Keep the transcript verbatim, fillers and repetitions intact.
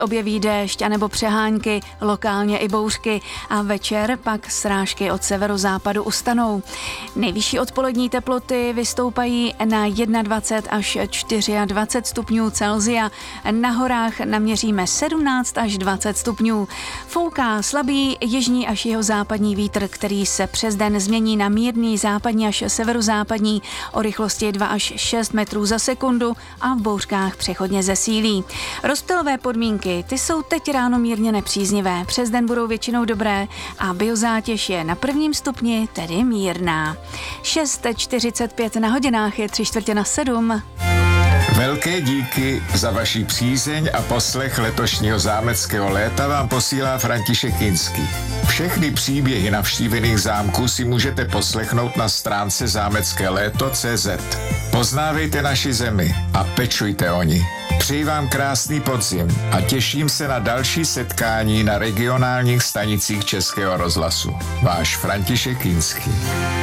objeví déšť anebo přehánky, lokálně i bouřky a večer pak srážky od severozápadu ustanou. Nejvyšší odpolední teploty vystoupají na dvacet jedna až dvacet čtyři stupňů Celsia. Na horách naměříme sedmnáct až dvacet stupňů. Fouká slabý jižní až jihozápadní vítr, který se přes den změní na mírný západní až severozápadní o rychlosti dva až šest metrů za sekundu a v bouřkách přechodně zesílí. Rozptylové podmínky, ty jsou teď ráno mírně nepříznivé, přes den budou většinou dobré a biozátěž je na prvním stupni, tedy mírná. šest čtyřicet pět na hodinách je tři čtvrtě na sedm. Velké díky za vaši přízeň a poslech letošního zámeckého léta vám posílá František Kinský. Všechny příběhy navštívených zámků si můžete poslechnout na stránce zámecké léto tečka cé zet. Poznávejte naši zemi a pečujte o ní. Přeji vám krásný podzim a těším se na další setkání na regionálních stanicích Českého rozhlasu. Váš František Kinský.